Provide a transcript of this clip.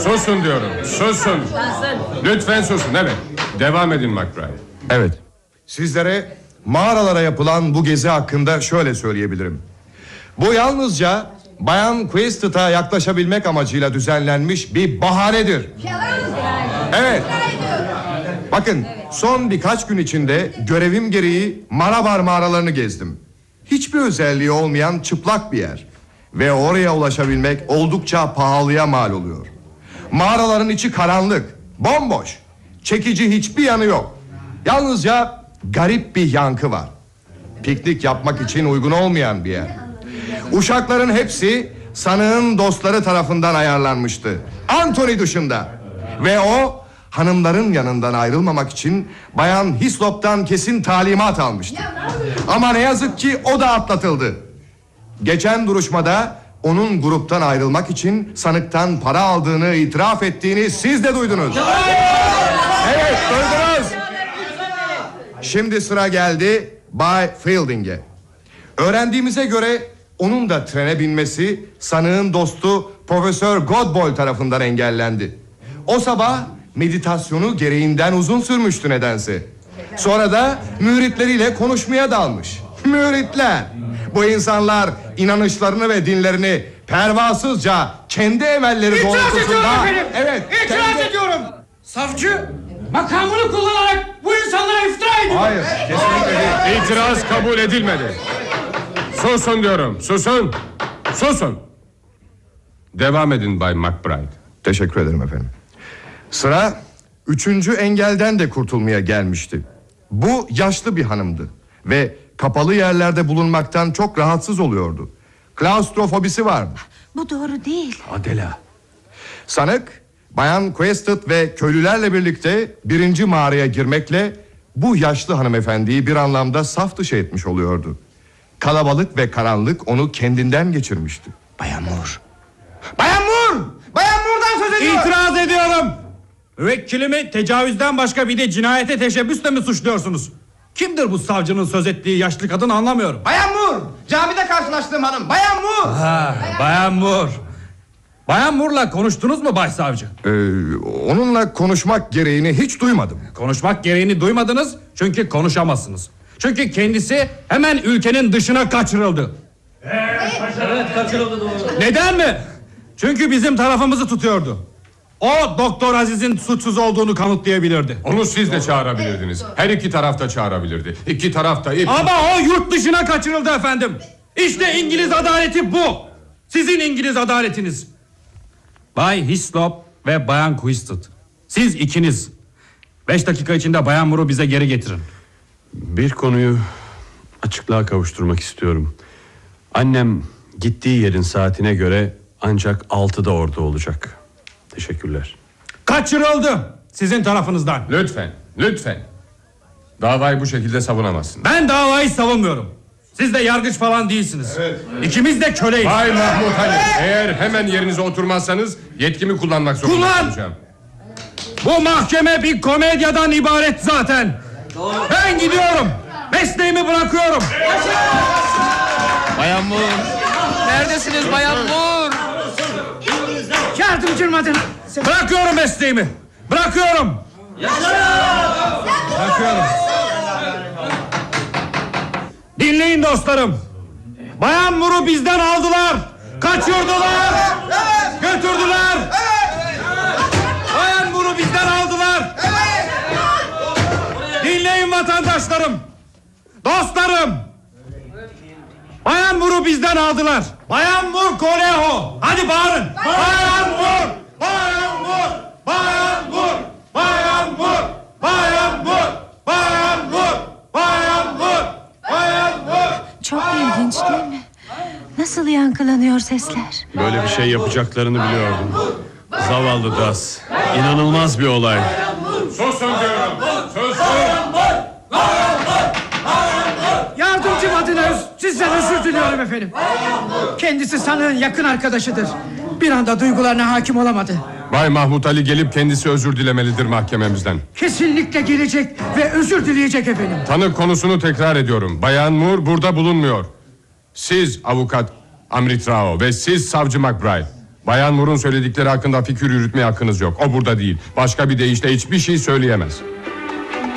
Susun diyorum, susun. Lütfen susun, evet. Devam edin McBride. Evet. Sizlere mağaralara yapılan bu gezi hakkında şöyle söyleyebilirim. Bu yalnızca Bayan Quisted'a yaklaşabilmek amacıyla düzenlenmiş bir bahanedir. Evet. Bakın, son birkaç gün içinde görevim gereği Marabar mağaralarını gezdim. Hiçbir özelliği olmayan çıplak bir yer. Ve oraya ulaşabilmek oldukça pahalıya mal oluyor. Mağaraların içi karanlık, bomboş. Çekici hiçbir yanı yok. Yalnızca garip bir yankı var. Piknik yapmak için uygun olmayan bir yer. Uşakların hepsi sanığın dostları tarafından ayarlanmıştı. Anthony dışında. Ve o hanımların yanından ayrılmamak için Bayan Hislop'tan kesin talimat almıştı. Ama ne yazık ki o da atlatıldı. Geçen duruşmada onun gruptan ayrılmak için sanıktan para aldığını itiraf ettiğini siz de duydunuz. Evet, duydunuz. Şimdi sıra geldi Bay Fielding'e. Öğrendiğimize göre onun da trene binmesi sanığın dostu Profesör Godboy tarafından engellendi. O sabah meditasyonu gereğinden uzun sürmüştü nedense. Sonra da müritleriyle konuşmaya dalmış. Müritler. Bu insanlar inanışlarını ve dinlerini pervasızca kendi emelleri doğrultusunda... Evet, İtiraz ediyorum. Savcı makamını kullanarak bu insanlara iftira ediyor. Hayır, kesinlikle değil. İtiraz kabul edilmedi. Susun diyorum, susun. Susun. Devam edin Bay McBride. Teşekkür ederim efendim. Sıra 3. engelden de kurtulmaya gelmişti. Bu yaşlı bir hanımdı ve kapalı yerlerde bulunmaktan çok rahatsız oluyordu. Klaustrofobisi vardı. Bu doğru değil. Adela. Sanık Bayan Quested ve köylülerle birlikte 1. mağaraya girmekle bu yaşlı hanımefendiyi bir anlamda saf dışı etmiş oluyordu. Kalabalık ve karanlık onu kendinden geçirmişti. Bayan Moore. Bayan Moore! Bayan Moore'dan söz ediyor. İtiraz ediyorum. Müvekkilimi tecavüzden başka bir de cinayete teşebbüsle mi suçluyorsunuz? Kimdir bu savcının söz ettiği yaşlı kadın anlamıyorum. Bayan Moore! Camide karşılaştığım hanım. Bayan Moore! Bayan Moore. Bayan Moore'la konuştunuz mu başsavcı? Onunla konuşmak gereğini hiç duymadım. Konuşmak gereğini duymadınız çünkü konuşamazsınız. Çünkü kendisi hemen ülkenin dışına kaçırıldı. Evet, kaçırıldı doğru. Neden mi? Çünkü bizim tarafımızı tutuyordu. O Doktor Aziz'in suçsuz olduğunu kanıtlayabilirdi. Onu siz de çağırabilirdiniz. Her iki tarafta çağırabilirdi. İki tarafta... Ama o yurt dışına kaçırıldı efendim. İşte İngiliz adaleti bu. Sizin İngiliz adaletiniz. Bay Hislop ve Bayan Quisted. Siz ikiniz 5 dakika içinde Bayan Moore'u bize geri getirin. Bir konuyu açıklığa kavuşturmak istiyorum. Annem gittiği yerin saatine göre ancak 6'da orada olacak. Teşekkürler. Kaçırıldı sizin tarafınızdan. Lütfen, lütfen. Davayı bu şekilde savunamazsın. Ben davayı savunmuyorum. Siz de yargıç falan değilsiniz. Evet. İkimiz de köleyiz. Bay Mahmut Ali, eğer hemen yerinize oturmazsanız yetkimi kullanmak zorunda olacağım. Bu mahkeme bir komedyadan ibaret zaten. Doğru. Ben gidiyorum. Mesleğimi bırakıyorum. Bayan Moore! Neredesiniz Bayan Moore? Yardımcım adına. Bırakıyorum mesleğimi. Bırakıyorum. Bırakıyorum. Dinleyin dostlarım. Bayan Moore'u bizden aldılar. Kaçırdılar. Götürdüler. Bayan Moore'u bizden aldılar. Dinleyin vatandaşlarım. Dostlarım. Bayan Moore'u bizden aldılar. Bayan Moore Koleho. Hadi bağırın. Bayan Moore. Bayan Moore. Bayan Moore. Bayan Moore. Bayan Moore. Bayan Moore. Bayan Moore. Bayan Moore. Çok ilginç değil mi? Nasıl yankılanıyor sesler? Böyle bir şey yapacaklarını biliyordum. Zavallı Das. İnanılmaz bir olay. Susun diyorum. Susun. Yardımcım adına sizden özür diliyorum efendim. Kendisi sanığın yakın arkadaşıdır. Bir anda duygularına hakim olamadı. Bay Mahmut Ali gelip kendisi özür dilemelidir mahkememizden. Kesinlikle gelecek ve özür dileyecek efendim. Tanık konusunu tekrar ediyorum. Bayan Moore burada bulunmuyor. Siz avukat Amrit Rao ve siz savcı McBride. Bayan Moore'un söyledikleri hakkında fikir yürütmeye hakkınız yok. O burada değil. Başka bir deyişle hiçbir şey söyleyemez.